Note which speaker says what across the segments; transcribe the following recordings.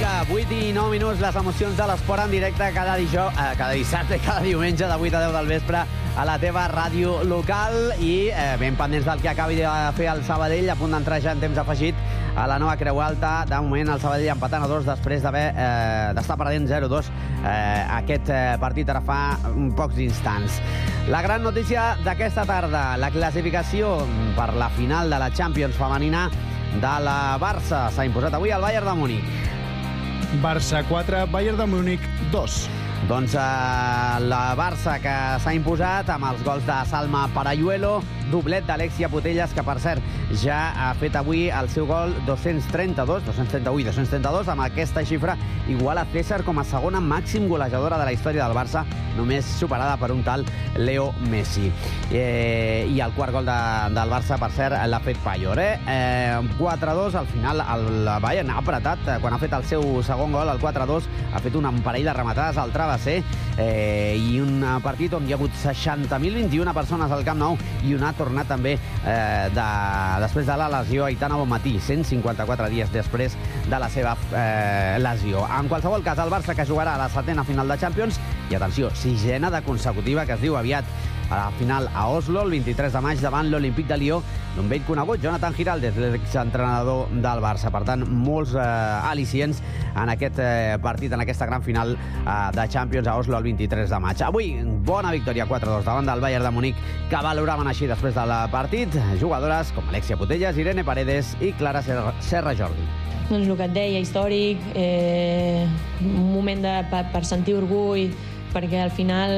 Speaker 1: Vinga, 8 i 9 minuts, les emocions de l'esport en directe cada dissabte i cada diumenge de 8 a 10 del vespre a la teva ràdio local i ben pendents del que acabi de fer el Sabadell, a punt d'entrar ja en temps afegit a la nova Creu Alta. De moment el Sabadell empatant a 2 després d'estar perdent 0-2 aquest partit ara fa pocs instants. La gran notícia d'aquesta tarda, la classificació per la final de la Champions femenina de la Barça. S'ha imposat avui el Bayern de Múnich.
Speaker 2: Barça 4, Bayern de Múnich 2.
Speaker 1: Doncs la Barça que s'ha imposat amb els gols de Salma Parayuelo, doblet d'Alexia Putellas, que per cert ja ha fet avui el seu gol 232, amb aquesta xifra igual a César com a segona màxim golejadora de la història del Barça, només superada per un tal Leo Messi. I el quart gol del Barça, per cert, l'ha fet Payor. 4-2, al final el Bayern ha apretat quan ha fet el seu segon gol, el 4-2, ha fet un parell de rematades al travesser i un partit on hi ha hagut 60.021 persones al Camp Nou i on ha tornat també després de la lesió Aitana Bonmatí, 154 dies després de la seva lesió. En qualsevol cas, el Barça que jugarà a la 7a final de Champions i, atenció, 6a de consecutiva, que es diu aviat, a la final a Oslo, el 23 de maig, davant l'Olímpic de Lió, d'un vell conegut, Jonathan Giraldez, l'exentrenador del Barça. Per tant, molts al·licients en aquest partit, en aquesta gran final de Champions a Oslo el 23 de maig. Avui, bona victòria 4-2 davant del Bayern de Múnich, que valoraven així després del partit jugadores com Alexia Putellas, Irene Paredes i Clara Serra Jordi.
Speaker 3: Doncs el que et deia, històric, un moment per sentir orgull, perquè al final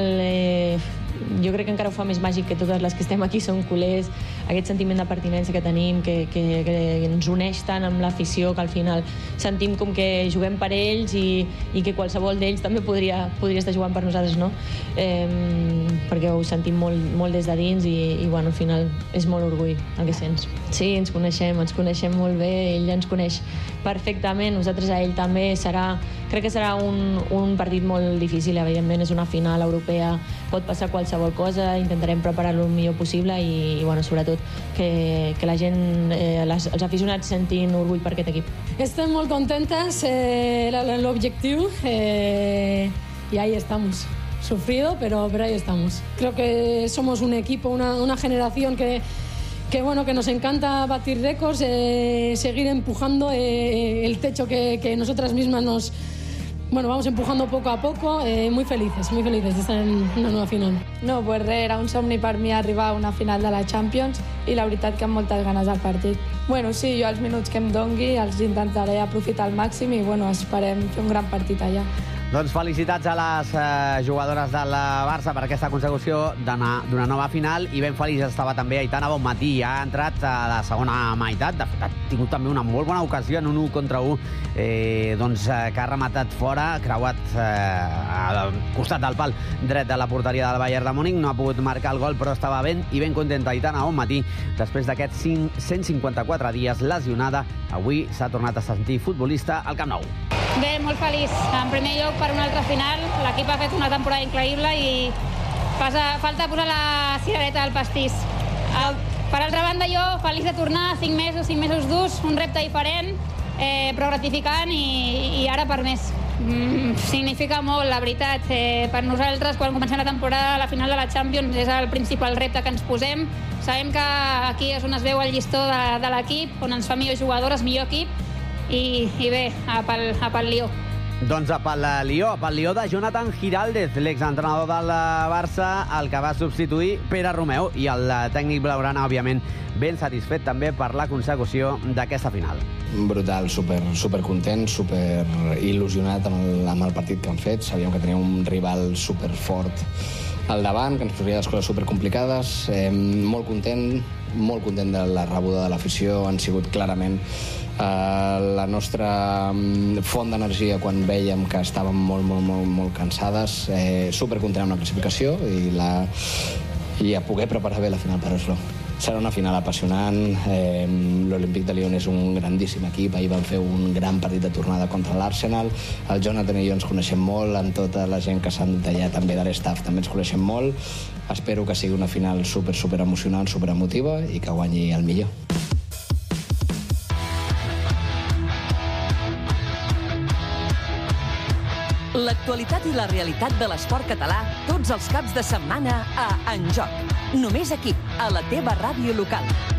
Speaker 3: jo crec que encara ho fa més màgic que totes les que estem aquí som culers, aquest sentiment de pertinença que tenim, que ens uneix tant amb l'afició, que al final sentim com que juguem per ells i que qualsevol d'ells també podria estar jugant per nosaltres, no? Perquè ho sentim molt des de dins i bueno, al final és molt orgull el que sents. Sí, ens coneixem molt bé, ell ens coneix perfectament, nosaltres a ell també. Crec que serà un partit molt difícil, evidentment és una final europea, pot passar qualsevol cosa, intentarem preparar-lo el millor possible i bueno, sobretot que la gent, els aficionats sentin orgull per aquest equip.
Speaker 4: Estem molt contentes, l'objectiu y ahí estamos. Sufrido, pero ahí estamos. Creo que somos un equipo, una generación que nos encanta batir récords, seguir empujando el techo que nosotras mismas vamos empujando poco a poco, muy felices de estar en una nueva final.
Speaker 5: No, pues res, era un somni per mi arribar a una final de la Champions i la veritat que amb moltes ganes del partit. Bueno, sí, jo els minuts que em dongui els intentaré aprofitar al màxim i bueno, esperem fer un gran partit allà.
Speaker 1: Doncs felicitats a les jugadores del Barça per aquesta consecució d'una nova final i ben feliç estava també Aitana Bonmatí. Ha entrat a la segona meitat, de fet ha tingut també una molt bona ocasió en un 1 contra 1 que ha rematat fora, creuat al costat del pal dret de la porteria del Bayern de Múnich. No ha pogut marcar el gol, però estava ben contenta Aitana Bonmatí després d'aquests 154 dies lesionada. Avui s'ha tornat a sentir futbolista al Camp Nou.
Speaker 6: Bé, molt feliç. En primer lloc, per una altra final. L'equip ha fet una temporada increïble i falta posar la cirereta al pastís. Per altra banda, jo feliç de tornar, 5 mesos durs, un repte diferent, però gratificant i ara per més. Significa molt, la veritat. Per nosaltres, quan comencem la temporada, la final de la Champions és el principal repte que ens posem. Sabem que aquí és on es veu el llistó de l'equip, on ens fa millors jugadores, millor equip, i bé, pel Lió.
Speaker 1: Doncs pel Lió de Jonathan Giraldez, l'exentrenador del Barça, el que va substituir Pere Romeu, i el tècnic blaugrana, òbviament, ben satisfet també per la consecució d'aquesta final.
Speaker 7: Brutal, super content, super il·lusionat amb el partit que han fet. Sabíem que tenia un rival super fort al davant, que ens posaria les coses super complicades. Molt content de la rebuda de l'afició. Han sigut clarament la nostra font d'energia quan vèiem que estàvem molt cansades. Supercontent amb la classificació i a poder preparar bé la final per Oslo. Serà una final apassionant. L'Olímpic de Lyon és un grandíssim equip. Ahir van fer un gran partit de tornada contra l'Arsenal. El Jonathan i jo ens coneixem molt, amb tota la gent que s'ha d'allà també de l'estaf també ens coneixem molt. Espero que sigui una final super emocionant, super emotiva i que guanyi el millor.
Speaker 8: L'actualitat i la realitat de l'esport català tots els caps de setmana a En Joc. Només aquí, a la teva ràdio local.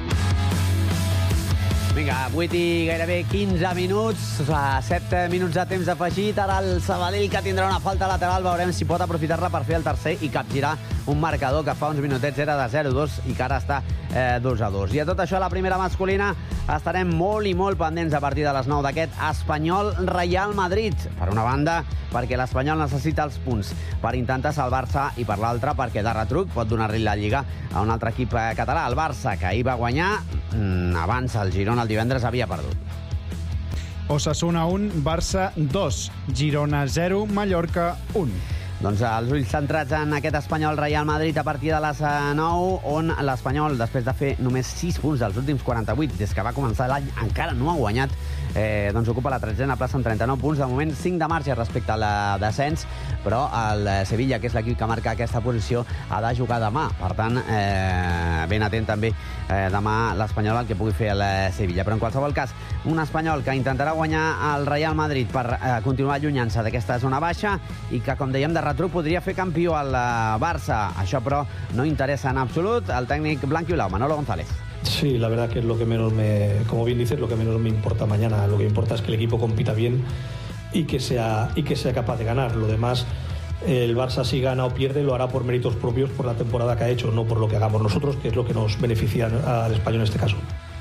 Speaker 1: Vinga, 8 i gairebé 15 minuts, 7 minuts de temps afegit. Ara el Sabadell, que tindrà una falta lateral, veurem si pot aprofitar-la per fer el tercer i capgirar un marcador que fa uns minutets era de 0-2 i que ara està 2-2. I a tot això, la primera masculina, estarem molt i molt pendents a partir de les 9 d'aquest Espanyol-Real Madrid. Per una banda, perquè l'Espanyol necessita els punts per intentar salvar-se, i per l'altra, perquè de retruc pot donar-li la Lliga a un altre equip català, el Barça, que ahir va guanyar. Abans el Girona el divendres havia perdut.
Speaker 2: Osasuna 1, Barça 2, Girona 0, Mallorca 1.
Speaker 1: Doncs els ulls centrats en aquest Espanyol-Real Madrid a partir de les 9, on l'Espanyol, després de fer només 6 punts dels últims 48, des que va començar l'any, encara no ha guanyat, doncs ocupa la 13a plaça amb 39 punts. De moment, 5 de marge respecte al descens, però el Sevilla, que és l'equip que marca aquesta posició, ha de jugar demà. Per tant, ben atent també demà l'Espanyol al que pugui fer el Sevilla. Però en qualsevol cas, un Espanyol que intentarà guanyar el Real Madrid per continuar allunyant-se d'aquesta zona baixa i que, com dèiem, de retruc podria fer campió al Barça. Això, però, no interessa en absolut el tècnic blanquiolao, Manolo González.
Speaker 9: Sí, la verdad que es lo que menos como bien dices, lo que menos me importa mañana. Lo que importa es que el equipo compita bien y que sea capaz de ganar. Lo demás, el Barça, si gana o pierde, lo hará por méritos propios, por la temporada que ha hecho, no por lo que hagamos nosotros, que es lo que nos beneficia al Espanyol en este caso.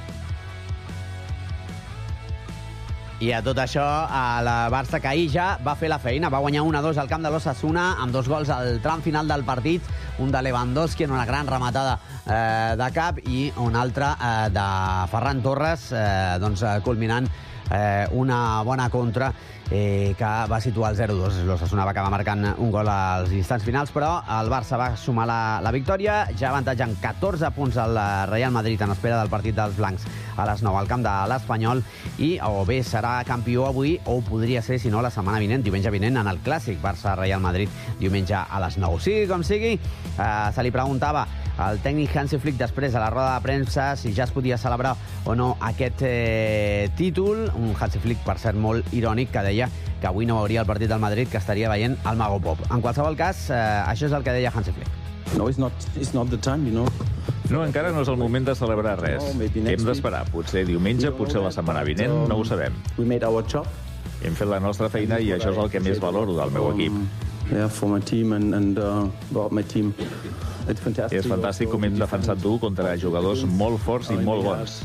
Speaker 1: I a tot això, el Barça, que ahir ja va fer la feina, va guanyar 1-2 al camp de l'Osasuna, amb 2 gols al tram final del partit, un de Lewandowski en una gran rematada de cap i un altre de Ferran Torres, culminant una bona contra que va situar el 0-2. L'Osasuna va acabar marcant un gol als instants finals, però el Barça va sumar la victòria, ja avantatjant 14 punts al Real Madrid en espera del partit dels blancs a les 9 al camp de l'Espanyol, i o bé serà campió avui o podria ser, si no, la setmana vinent, diumenge vinent, en el clàssic Barça-Real Madrid, diumenge a les 9. Sigui com sigui, se li preguntava al tècnic Hansi Flick després a la roda de premsa si ja es podia celebrar o no aquest títol. Un Hansi Flick, per cert, molt irònic, que deia que avui no veuria el partit del Madrid, que estaria veient el Mago Pop. En qualsevol cas, això és el que deia Hansi Flick.
Speaker 10: No, it's not the time, you know.
Speaker 11: No, encara no és el moment de celebrar res. Hem d'esperar. Potser diumenge, potser la setmana vinent, no ho sabem.
Speaker 10: We made our job.
Speaker 11: Hem fet la nostra feina i això és el que més valoro del meu equip.
Speaker 10: Yeah, for my team and about my team. It's fantastic.
Speaker 11: És fantàstic com hem defensat dur contra jugadors molt forts i molt bons.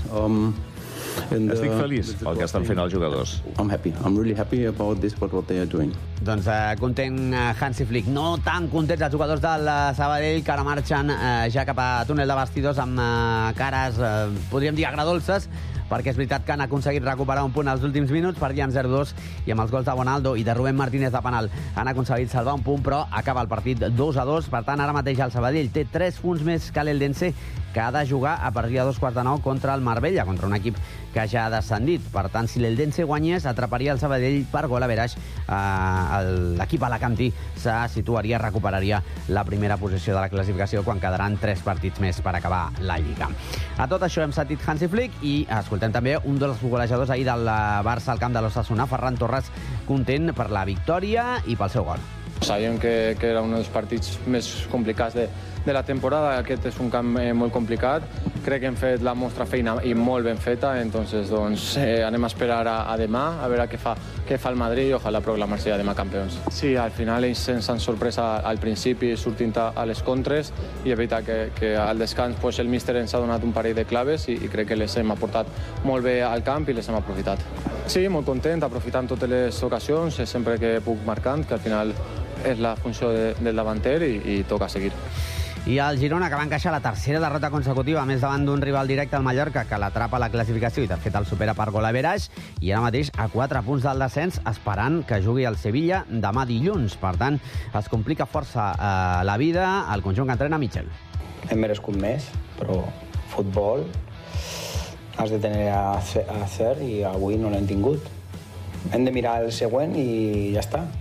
Speaker 11: Estic feliç pel que estan fent els jugadors.
Speaker 10: I'm happy. I'm really happy about this, what they are doing.
Speaker 1: Doncs content Hansi Flick. No tan contents els jugadors del Sabadell, que ara marxen ja cap a túnel de vestidors amb cares, podríem dir, agradolces, perquè és veritat que han aconseguit recuperar un punt als últims minuts, perdien 0-2, i amb els gols de Bonaldo i de Rubén Martínez de penal han aconseguit salvar un punt, però acaba el partit 2-2. Per tant, ara mateix el Sabadell té 3 punts més que l'Eldense, que ha de jugar a partir de 2:15 contra el Marbella, contra un equip que ja ha descendit. Per tant, si l'Eldense guanyés, atraparia el Sabadell per gol average. L'equip alacantí se situaria, recuperaria la primera posició de la classificació quan quedaran 3 partits més per acabar la Lliga. A tot això hem sentit Hansi Flick i escoltem també un dels golejadors ahir del Barça al camp de l'Osasuna, Ferran Torres, content per la victòria i pel seu gol.
Speaker 12: Sabíem que era un dels partits més complicats de la temporada. Aquest és un camp molt complicat. Crec que hem fet la nostra feina i molt ben feta, entonces anem a esperar a demà, a veure què fa el Madrid i ojalà proclamar-se ja demà campions. Sí, al final ells ens han sorprès al principi sortint a les contres, i és veritat que al descans el míster ens ha donat un parell de claves i crec que les hem aportat molt bé al camp i les hem aprofitat. Sí, molt content, aprofitant totes les ocasions, sempre que puc marcant, que al final és la funció del davanter i toca seguir.
Speaker 1: I el Girona, que va encaixar la tercera derrota consecutiva, més davant d'un rival directe, al Mallorca, que l'atrapa a la classificació i de fet el supera per gol average, i ara mateix a 4 punts del descens, esperant que jugui el Sevilla demà dilluns. Per tant, es complica força la vida al conjunt que entrena Michel.
Speaker 13: Hem merescut més, però futbol has de tenir a hacer i avui no l'hem tingut. Hem de mirar el següent i ja està.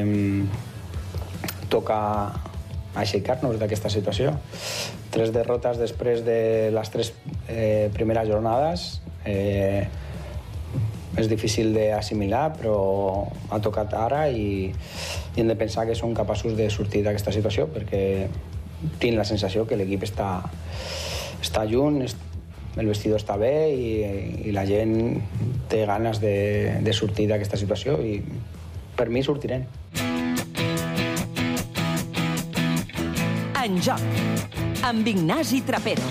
Speaker 13: Toca aixecar-nos d'aquesta situació. 3 derrotes després de les 3 primeres jornades és difícil d'assimilar, però ha tocat ara i hem de pensar que som capaços de sortir d'aquesta situació, perquè tinc la sensació que l'equip està junt, el vestidor està bé i la gent té ganes de sortir d'aquesta situació i per mi sortirem.
Speaker 8: En Joc, amb Ignasi Trapero.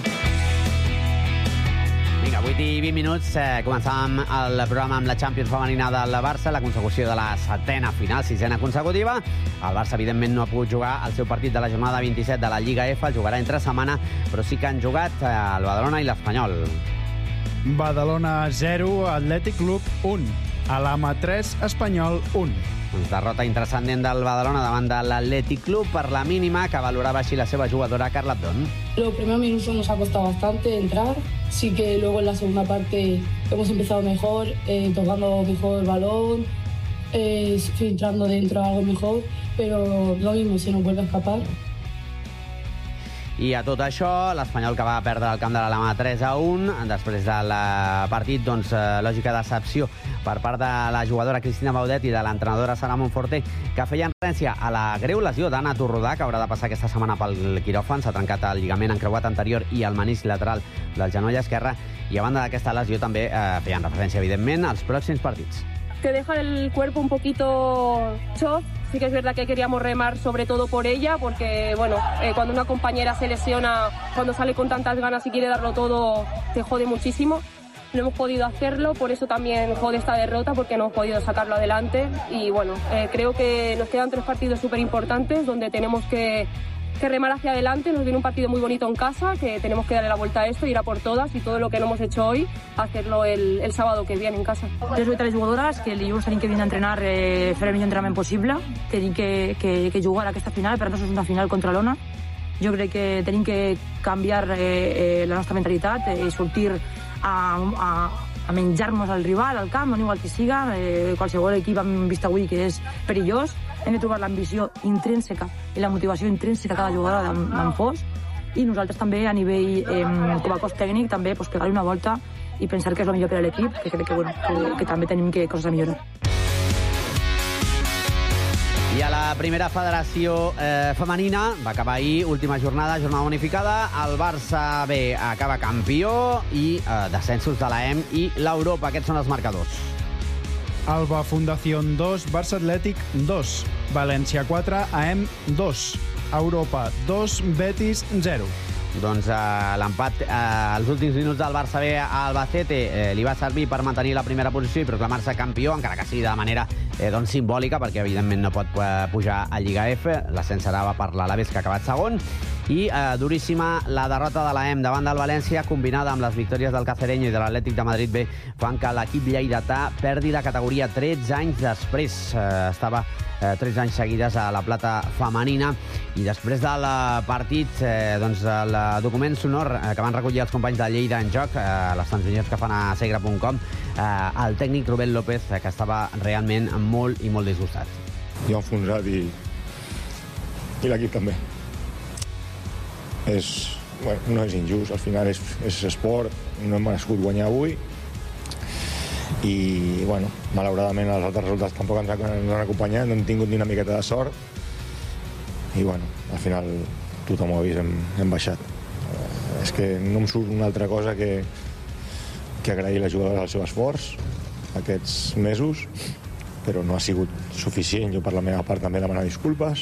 Speaker 1: Vinga, 8 i 20 minuts. Començàvem el programa amb la Champions femenina del Barça, la consecució de la 7ª final, 6ª consecutiva. El Barça, evidentment, no ha pogut jugar el seu partit de la jornada 27 de la Lliga F, el jugarà entre setmana, però sí que han jugat el Badalona i l'Espanyol.
Speaker 2: Badalona 0, Atlètic Club 1. Alama 3, Espanyol 1.
Speaker 1: Derrota intrascendent del Badalona davant de l'Athletic Club per la mínima, que valorava així la seva jugadora Carla Abdón.
Speaker 14: Los primeros minutos nos ha costado bastante entrar, sí que luego en la segunda parte hemos empezado mejor, tocando mejor el balón, filtrando dentro algo mejor, pero lo mismo, se nos vuelve a escapar.
Speaker 1: I a tot això, l'Espanyol, que va perdre el camp de l'Alama 3-1, després del partit, doncs, lògica decepció per part de la jugadora Cristina Baudet i de l'entrenadora Sara Monforté, que feien referència a la greu lesió d'Anna Torrodà, que haurà de passar aquesta setmana pel quiròfan. S'ha trencat el lligament encreuat anterior i el menisc lateral del genoll esquerre, i a banda d'aquesta lesió també feien referència, evidentment, als pròxims partits.
Speaker 15: Te deja el cuerpo un poquito chof. Sí que es verdad que queríamos remar sobre todo por ella, porque bueno, cuando una compañera se lesiona, cuando sale con tantas ganas y quiere darlo todo, te jode muchísimo. No hemos podido hacerlo, por eso también jode esta derrota, porque no hemos podido sacarlo adelante. Y bueno, creo que nos quedan 3 partidos súper importantes donde tenemos que remar hacia adelante. Nos viene un partido muy bonito en casa, que tenemos que darle la vuelta a esto, ir a por todas, y todo lo que no hemos hecho hoy, hacerlo el sábado que viene en casa.
Speaker 16: Jo soy 3 jugadores que el dilluns tenim que vindre a entrenar, fer el millor entrenament possible, tenim que jugar a aquesta final, per nosaltres és una final contra l'ONA. Jo crec que tenim que canviar la nostra mentalitat i sortir a menjar-nos el rival al camp, no igual que siga. Qualsevol equip hem vist avui que és perillós. Hem de trobar l'ambició intrínseca i la motivació intrínseca de cada jugadora d'en fos, i nosaltres també a nivell com a cos tècnic també pegar-hi una volta i pensar que és el millor per a l'equip, que crec que també tenim coses a millorar.
Speaker 1: I a la primera federació femenina va acabar ahir, última jornada unificada. El Barça B acaba campió i descensos de la EM i l'Europa. Aquests són els marcadors.
Speaker 2: Alba Fundación 2, Barça Atlètic 2, València 4, AM 2, Europa 2, Betis 0.
Speaker 1: Doncs l'empat als últims minuts del Barça B a Albacete li va servir per mantenir la primera posició i proclamar-se campió, encara que sigui de manera simbòlica, perquè evidentment no pot pujar a Lliga F. L'ascens serà per l'Alaves, que ha acabat segon. I duríssima la derrota de l'EM davant del València, combinada amb les victòries del Cacereño i de l'Atlètic de Madrid B, fan que l'equip lleidatà perdi la categoria 13 anys després. Estava 13 anys seguides a la plata femenina, i després del partit, doncs el document sonor que van recollir els companys de Lleida en Joc, les transmissions que fan a segre.com, el tècnic Rubén López, que estava realment molt i molt disgustat.
Speaker 17: Jo enfonsat i l'equip també. No és injust, al final és esport, no hem merescut guanyar avui, i malauradament els altres resultats tampoc ens han acompanyat, no hem tingut ni una miqueta de sort, i al final tothom ho ha vist, hem baixat. És que no em surt una altra cosa que agrair a les jugadores el seu esforç aquests mesos, però no ha sigut suficient. Jo per la meva part també demanar disculpes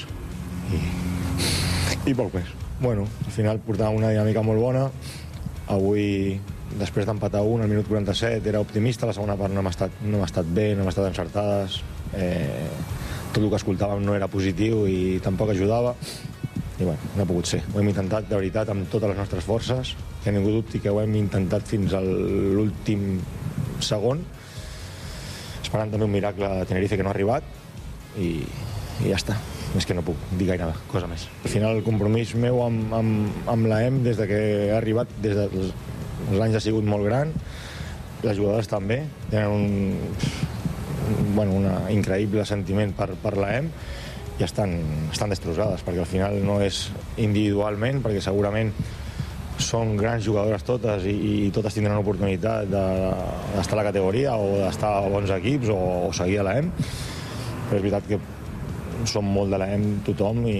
Speaker 17: i poc més. Al final portàvem una dinàmica molt bona. Avui, després d'empatar un, al minut 47, era optimista. La segona part no hem estat bé, no hem estat encertades. Tot el que escoltàvem no era positiu i tampoc ajudava. I no ha pogut ser. Ho hem intentat, de veritat, amb totes les nostres forces, que ningú dubti que ho hem intentat fins a l'últim segon, esperant també un miracle a Tenerife que no ha arribat, i ja està. És que no puc dir gaire cosa més. Al final el compromís meu amb l'EM des que ha arribat, des dels anys ha sigut molt gran. Les jugadores també tenen un increïble sentiment per l'EM i estan destrossades, perquè al final no és individualment, perquè segurament són grans jugadores totes i totes tindran oportunitat d'estar a la categoria o d'estar a bons equips o seguir a l'EM, però és veritat que som molt de l'EM tothom i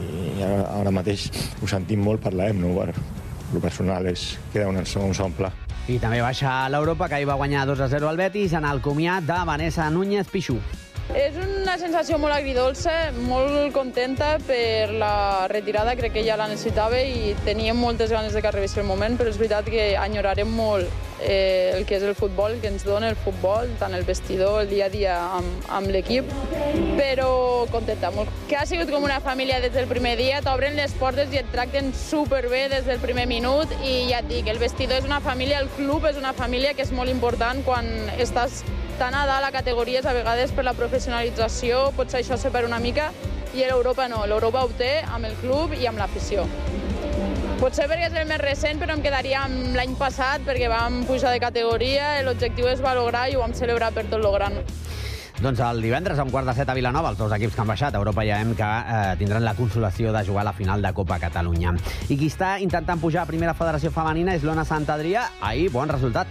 Speaker 17: ara mateix ho sentim molt per l'EM, no? Per lo personal queda un segon pla.
Speaker 1: I també baixa l'Europa, que ahir va guanyar 2-0 al Betis en el comiat de Vanessa Núñez Pichú.
Speaker 18: És una sensació molt agridolça, molt contenta per la retirada, crec que ja la necessitava i teníem moltes ganes de que arribés el moment, però és veritat que enyorarem molt el que és el futbol, el que ens dona el futbol, tant el vestidor, el dia a dia amb l'equip, però contenta molt. Que ha sigut com una família des del primer dia, t'obren les portes i et tracten superbé des del primer minut i ja et dic, el vestidor és una família, el club és una família, que és molt important quan estàs tan a dalt a categories, a vegades per la professionalització, potser això separa una mica, i l'Europa no, l'Europa ho té amb el club i amb l'afició. Potser perquè és el més recent, però em quedaria amb l'any passat, perquè vam pujar de categoria, l'objectiu és valorar i ho vam celebrar per tot lo gran.
Speaker 1: Doncs el divendres a 6:45 a Vilanova, els dos equips que han baixat, Europa i EM, que tindran la consolació de jugar a la final de Copa Catalunya. I qui està intentant pujar a primera federació femenina és l'Ona Sant Adrià. Ahir, bon resultat.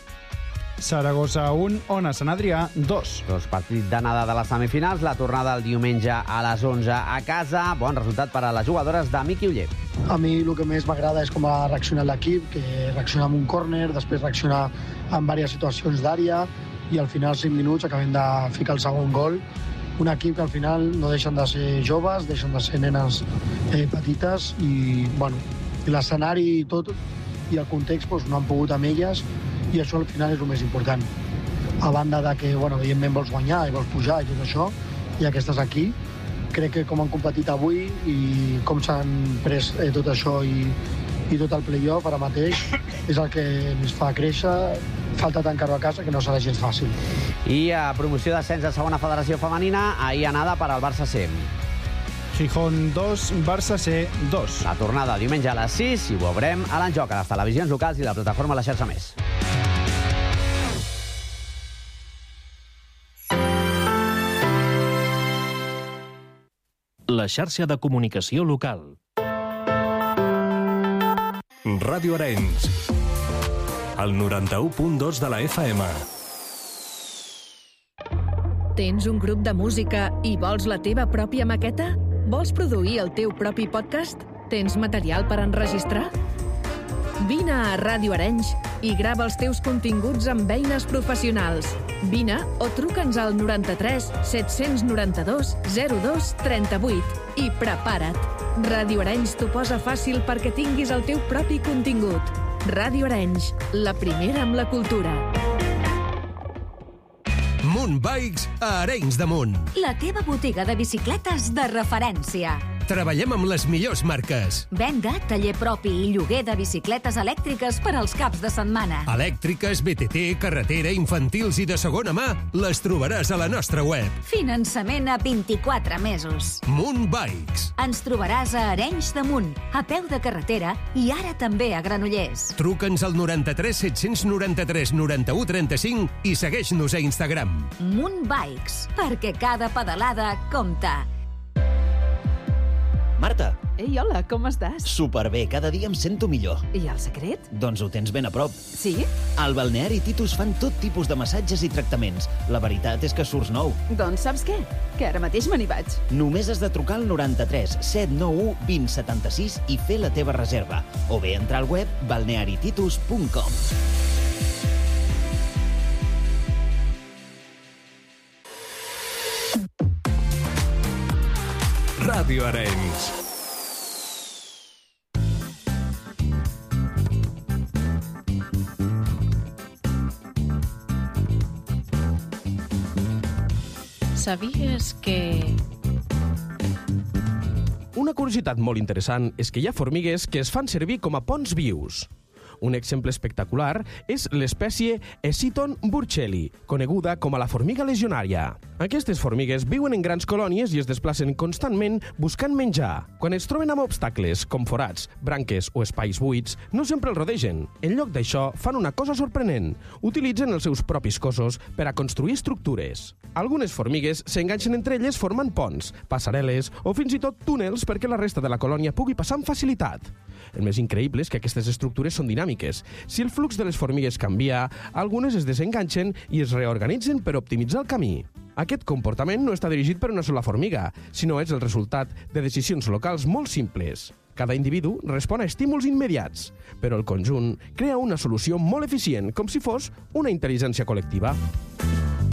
Speaker 2: Saragossa 1, Ona Sant Adrià 2.
Speaker 1: Dos partits d'anada de les semifinals, la tornada el diumenge a les 11 a casa. Bon resultat per a les jugadores de Miqui Oller.
Speaker 19: A mi el que més m'agrada és com ha reaccionat l'equip, que reacciona amb un córner, després reacciona en diverses situacions d'àrea i al final 5 minuts acabem de ficar el segon gol. Un equip que al final no deixen de ser joves, deixen de ser nenes petites i bueno, l'escenari i tot i el context no han pogut amb elles i això al final és el més important. A banda de que, evidentment vols guanyar i vols pujar i tot això, i que estàs aquí, crec que com han competit avui i com s'han pres tot això i tot el play-off ara mateix és el que ens fa créixer. Falta tancar-ho a casa, que no serà gens fàcil.
Speaker 1: I a promoció d'ascens de segona federació femenina, ahir anada per al Barça C.
Speaker 2: Gijón 2, Barça C 2.
Speaker 1: La tornada diumenge a les 6 i ho veurem a l'Enjoc, a les televisions locals i la plataforma La Xarxa Més.
Speaker 20: La xarxa de comunicació local. Ràdio Arenys, el 91.2 de la FM.
Speaker 21: Tens un grup de música i vols la teva pròpia maqueta? Vols produir el teu propi podcast? Tens material per enregistrar? Vine a Ràdio Arenys i grava els teus continguts amb eines professionals. Vine o truca'ns al 93 792 02 38 i prepara't. Ràdio Arenys t'ho posa fàcil perquè tinguis el teu propi contingut. Ràdio Arenys, la primera amb la cultura.
Speaker 22: Munt Bikes a Arenys de Munt.
Speaker 23: La teva botiga de bicicletes de referència.
Speaker 22: Treballem amb les millors marques.
Speaker 23: Venda, taller propi i lloguer de bicicletes elèctriques per als caps de setmana.
Speaker 22: Elèctriques, BTT, carretera, infantils i de segona mà, les trobaràs a la nostra web.
Speaker 23: Finançament a 24 mesos.
Speaker 22: Munt Bikes.
Speaker 23: Ens trobaràs a Arenys de Munt, a peu de carretera i ara també a Granollers.
Speaker 22: Truca'ns al 93 793 91 35 i segueix-nos a Instagram.
Speaker 23: Munt Bikes, perquè cada pedalada compta.
Speaker 24: Marta.
Speaker 25: Ei, hola, com estàs?
Speaker 24: Superbé, cada dia em sento millor.
Speaker 25: I el secret?
Speaker 24: Doncs ho tens ben a prop.
Speaker 25: Sí?
Speaker 24: Al Balneari Titus fan tot tipus de massatges i tractaments. La veritat és que surts nou.
Speaker 25: Doncs saps què? Que ara mateix me n'hi vaig.
Speaker 24: Només has de trucar al 93 791 20 76 i fer la teva reserva. O bé entrar al web balnearititus.com.
Speaker 20: Ràdio Arenys.
Speaker 26: Sabies que...
Speaker 27: Una curiositat molt interessant és que hi ha formigues que es fan servir com a ponts vius.
Speaker 3: Un exemple espectacular és l'espècie Eciton burchelli, coneguda com a la formiga legionària. Aquestes formigues viuen en grans colònies i es desplacen constantment buscant menjar. Quan es troben amb obstacles, com forats, branques o espais buits, no sempre els rodegen. En lloc d'això, fan una cosa sorprenent. Utilitzen els seus propis cossos per a construir estructures. Algunes formigues s'enganxen entre elles formant ponts, passarel·les o fins i tot túnels perquè la resta de la colònia pugui passar amb facilitat. El més increïble és que aquestes estructures són dinàmiques. Si el flux de les formigues canvia, algunes es desenganxen i es reorganitzen per optimitzar el camí. Aquest comportament no està dirigit per una sola formiga, sinó és el resultat de decisions locals molt simples. Cada individu respon a estímuls immediats, però el conjunt crea una solució molt eficient, com si fos una intel·ligència col·lectiva.